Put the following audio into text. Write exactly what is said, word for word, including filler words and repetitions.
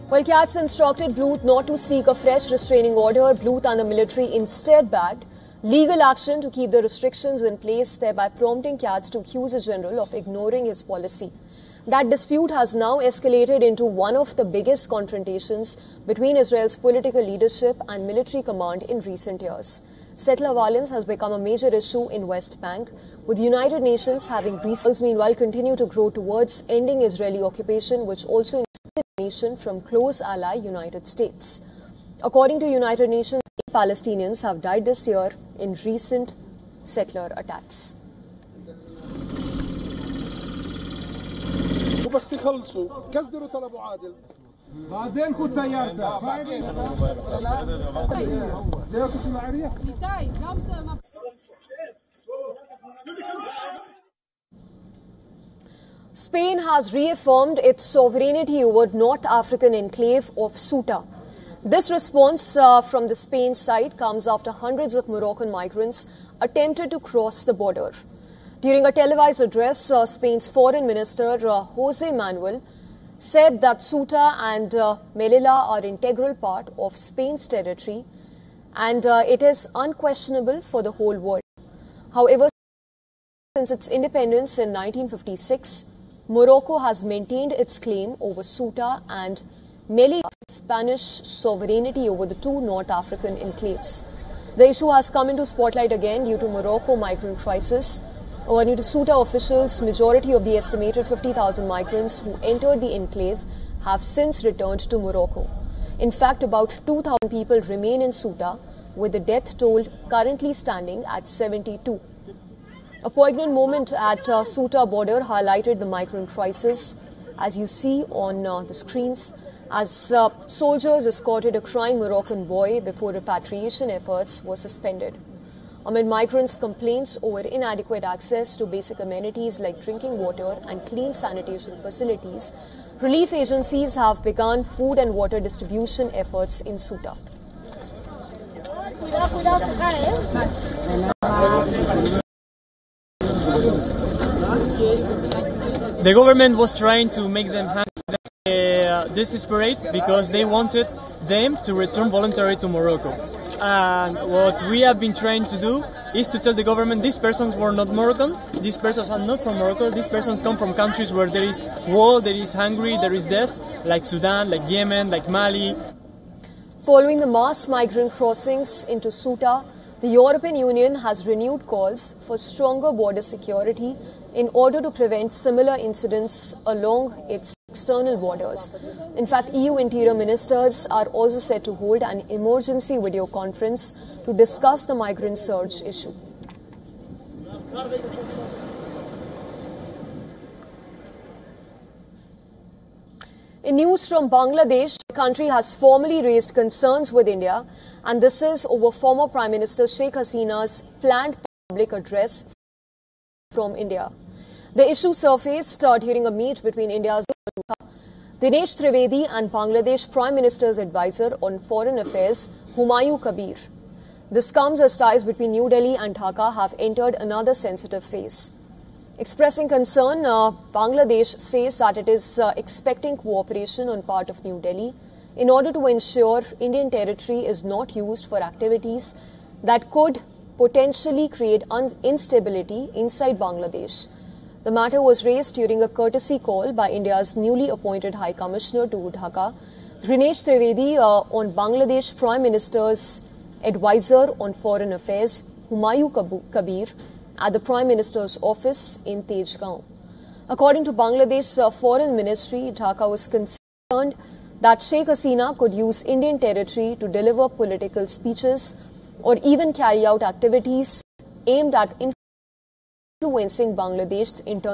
While Katz instructed Bluth not to seek a fresh restraining order, Bluth and the military instead backed legal action to keep the restrictions in place, thereby prompting Katz to accuse the general of ignoring his policy. That dispute has now escalated into one of the biggest confrontations between Israel's political leadership and military command in recent years. Settler violence has become a major issue in West Bank, with United Nations having recently meanwhile continue to grow towards ending Israeli occupation, which also nation from close ally United States. According to United Nations, eight Palestinians have died this year in recent settler attacks. Spain has reaffirmed its sovereignty over North African enclave of Ceuta. This response uh, from the Spain side comes after hundreds of Moroccan migrants attempted to cross the border. During a televised address, uh, Spain's foreign minister uh, Jose Manuel said that Ceuta and uh, Melilla are integral part of Spain's territory and uh, it is unquestionable for the whole world. However, since its independence in nineteen fifty-six, Morocco has maintained its claim over Ceuta and Melilla, Spanish sovereignty over the two North African enclaves. The issue has come into spotlight again due to Morocco migrant crisis. According to Ceuta officials, majority of the estimated fifty thousand migrants who entered the enclave have since returned to Morocco. In fact, about two thousand people remain in Ceuta, with the death toll currently standing at seventy-two. A poignant moment at uh, Ceuta border highlighted the migrant crisis, as you see on uh, the screens, as uh, soldiers escorted a crying Moroccan boy before repatriation efforts were suspended. Amid migrants' complaints over inadequate access to basic amenities like drinking water and clean sanitation facilities, relief agencies have begun food and water distribution efforts in Ceuta. The government was trying to make them hang uh, desperate because they wanted them to return voluntarily to Morocco. And what we have been trying to do is to tell the government these persons were not Moroccan, these persons are not from Morocco, these persons come from countries where there is war, there is hunger, there is death, like Sudan, like Yemen, like Mali. Following the mass migrant crossings into Ceuta, the European Union has renewed calls for stronger border security in order to prevent similar incidents along its external borders. In fact, E U interior ministers are also set to hold an emergency video conference to discuss the migrant surge issue. In news from Bangladesh, the country has formally raised concerns with India, and this is over former Prime Minister Sheikh Hasina's planned public address from India. The issue surfaced uh, during a meet between India's Dinesh Trivedi and Bangladesh Prime Minister's advisor on foreign affairs, Humayun Kabir. This comes as ties between New Delhi and Dhaka have entered another sensitive phase. Expressing concern, uh, Bangladesh says that it is uh, expecting cooperation on part of New Delhi in order to ensure Indian territory is not used for activities that could potentially create instability inside Bangladesh. The matter was raised during a courtesy call by India's newly appointed High Commissioner to Dhaka, Dinesh Trivedi, uh, on Bangladesh Prime Minister's advisor on foreign affairs, Humayun Kabir, at the Prime Minister's office in Tejgaon. According to Bangladesh's uh, Foreign Ministry, Dhaka was concerned that Sheikh Hasina could use Indian territory to deliver political speeches or even carry out activities aimed at influencing Bangladesh's internal